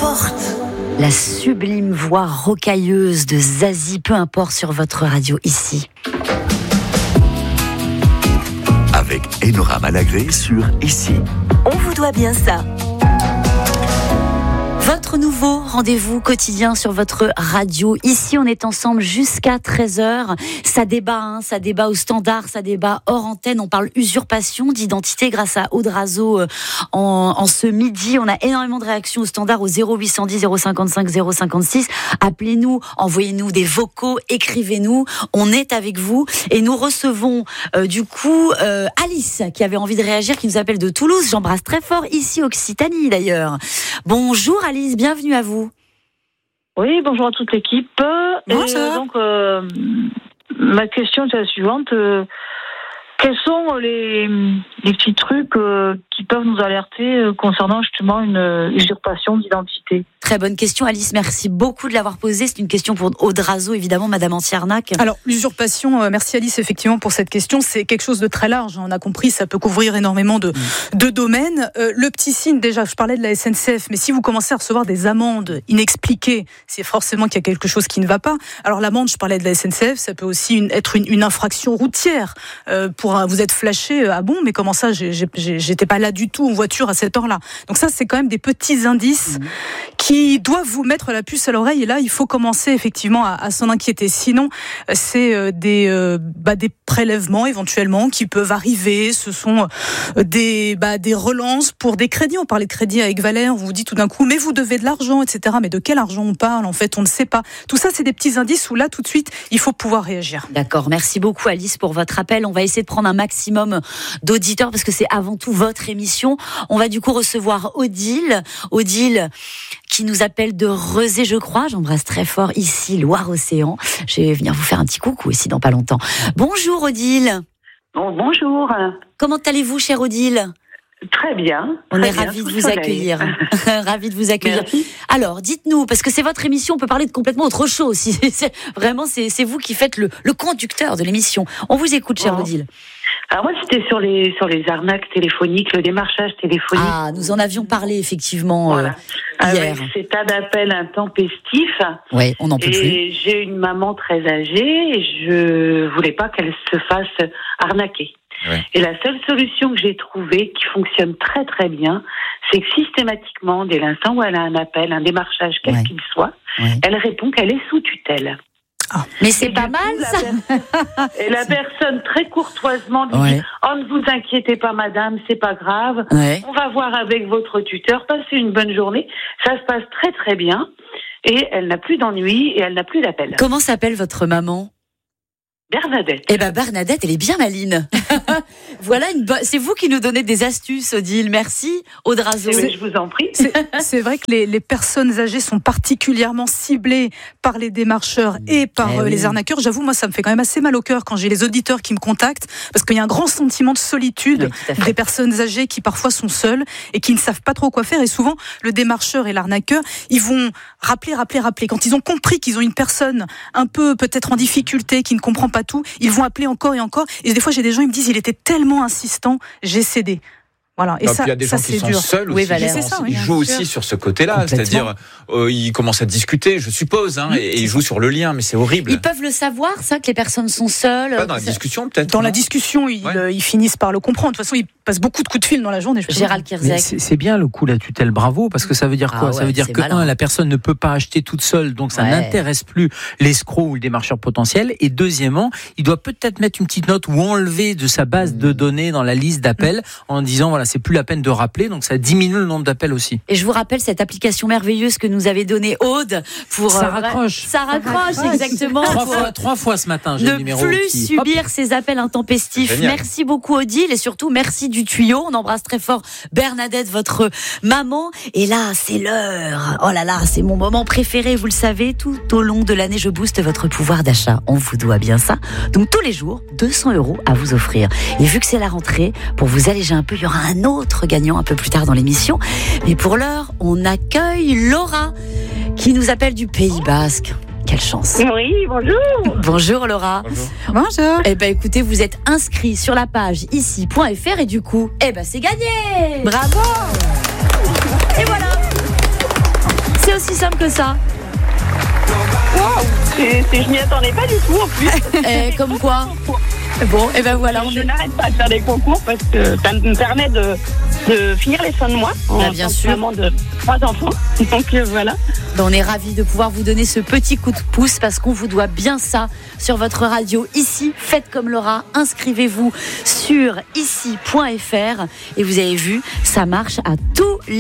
importe. La sublime voix rocailleuse de Zazie, peu importe sur votre radio ici. Avec Enora Malagré sur Ici. On vous doit bien ça. Votre nouveau rendez-vous quotidien sur votre radio. Ici, on est ensemble jusqu'à 13h. Ça débat au standard, ça débat hors antenne. On parle usurpation d'identité grâce à Audrazo en ce midi. On a énormément de réactions au standard au 0810 055 056. Appelez-nous, envoyez-nous des vocaux, écrivez-nous. On est avec vous et nous recevons Alice qui avait envie de réagir, qui nous appelle de Toulouse. J'embrasse très fort ici Occitanie d'ailleurs. Bonjour Alice, bienvenue à vous. Oui, bonjour à toute l'équipe. Bonjour. Ma question est la suivante. Quels sont les petits trucs qui peuvent nous alerter concernant justement une usurpation d'identité ? Très bonne question Alice, merci beaucoup de l'avoir posée. C'est une question pour Audrazo évidemment, Madame Antiarnac. Alors l'usurpation, merci Alice effectivement pour cette question, c'est quelque chose de très large, on a compris, ça peut couvrir énormément de domaines. Le petit signe, déjà je parlais de la SNCF, mais si vous commencez à recevoir des amendes inexpliquées, c'est forcément qu'il y a quelque chose qui ne va pas. Alors l'amende, je parlais de la SNCF, ça peut aussi être une infraction routière. Vous êtes flashé, ah bon, mais comment ça, j'étais pas là du tout en voiture à cette heure-là. Donc ça, c'est quand même des petits indices qui doivent vous mettre la puce à l'oreille. Et là, il faut commencer effectivement à s'en inquiéter. Sinon, c'est des prélèvements éventuellement qui peuvent arriver. Ce sont des relances pour des crédits. On parlait de crédit avec Valère. On vous dit tout d'un coup, mais vous devez de l'argent, etc. Mais de quel argent on parle ? En fait, on ne sait pas. Tout ça, c'est des petits indices où là, tout de suite, il faut pouvoir réagir. D'accord. Merci beaucoup Alice pour votre appel. On va essayer de prendre un maximum d'auditeurs parce que c'est avant tout votre émission. On va du coup recevoir Odile qui nous appelle de Rezé, je crois. J'embrasse très fort ici Loire-Océan. Je vais venir vous faire un petit coucou ici dans pas longtemps. Bonjour Odile. Bonjour. Comment allez-vous, chère Odile ? Très bien. On est ravis de vous accueillir. Ravis de vous accueillir. Merci. Alors, dites-nous, parce que c'est votre émission, on peut parler de complètement autre chose. C'est vous qui faites le conducteur de l'émission. On vous écoute, chère Odile. Alors moi, c'était sur les arnaques téléphoniques, le démarchage téléphonique. Ah, nous en avions parlé effectivement hier. Avec ces tas d'appels intempestifs. Oui, on n'en peut plus. Et j'ai une maman très âgée et je voulais pas qu'elle se fasse arnaquer. Ouais. Et la seule solution que j'ai trouvée, qui fonctionne très très bien, c'est que systématiquement, dès l'instant où elle a un appel, un démarchage quel qu'il soit, elle répond qu'elle est sous tutelle. Oh, mais c'est pas mal ça. Et la personne très courtoisement dit « Oh, ne vous inquiétez pas madame, c'est pas grave, on va voir avec votre tuteur, passez une bonne journée ». Ça se passe très très bien et elle n'a plus d'ennui et elle n'a plus d'appel. Comment s'appelle votre maman ? Bernadette. Eh ben Bernadette, elle est bien maline. Voilà c'est vous qui nous donnez des astuces, Odile. Merci, Audrazo. Je vous en prie. C'est vrai que les personnes âgées sont particulièrement ciblées par les démarcheurs et par les arnaqueurs. J'avoue, moi, ça me fait quand même assez mal au cœur quand j'ai les auditeurs qui me contactent, parce qu'il y a un grand sentiment de solitude des personnes âgées qui parfois sont seules et qui ne savent pas trop quoi faire. Et souvent, le démarcheur et l'arnaqueur, ils vont rappeler. Quand ils ont compris qu'ils ont une personne un peu peut-être en difficulté, qui ne comprend pas tout, ils vont appeler encore et encore. Et des fois, j'ai des gens, ils me disent, il était tellement insistant, j'ai cédé. Voilà. Et ça, il y a des gens qui sont seuls aussi. Ils jouent aussi sur ce côté-là, c'est-à-dire ils commencent à discuter, je suppose, et ils jouent sur le lien, mais c'est horrible. Ils peuvent le savoir, ça, que les personnes sont seules. Dans la discussion, peut-être. Dans la discussion, ils finissent par le comprendre. De toute façon, ils passent beaucoup de coups de fil dans la journée. Gérald Kierzek. C'est bien le coup la tutelle, bravo, parce que ça veut dire quoi ? Ça veut dire que la personne ne peut pas acheter toute seule, donc ça n'intéresse plus l'escroc ou le démarcheur potentiel. Et deuxièmement, il doit peut-être mettre une petite note ou enlever de sa base de données dans la liste d'appels en disant voilà, c'est plus la peine de rappeler, donc ça diminue le nombre d'appels aussi. Et je vous rappelle cette application merveilleuse que nous avait donnée Aude pour ça raccroche. Ça raccroche exactement. Trois fois ce matin, j'ai le numéro. Ne plus subir ces appels intempestifs. Génial. Merci beaucoup Odile et surtout merci du tuyau. On embrasse très fort Bernadette, votre maman. Et là, c'est l'heure. Oh là là, c'est mon moment préféré. Vous le savez, tout au long de l'année, je booste votre pouvoir d'achat. On vous doit bien ça. Donc tous les jours, 200 € à vous offrir. Et vu que c'est la rentrée, pour vous alléger un peu, il y aura un autre gagnant un peu plus tard dans l'émission. Mais pour l'heure, on accueille Laura qui nous appelle du Pays Basque. Quelle chance. Oui, bonjour. Bonjour Laura. Bonjour. Eh ben écoutez, vous êtes inscrit sur la page ici.fr et du coup, c'est gagné. Bravo. Et voilà. aussi simple que ça. Wow, je m'y attendais pas du tout en plus. Comme quoi. Bon, et ben voilà. Je n'arrête pas de faire des concours parce que ça me permet de finir les fins de mois. Bien sûr. Maman de 3 enfants. Donc voilà. On est ravis de pouvoir vous donner ce petit coup de pouce parce qu'on vous doit bien ça sur votre radio ici. Faites comme Laura, inscrivez-vous sur ici.fr et vous avez vu, ça marche à tous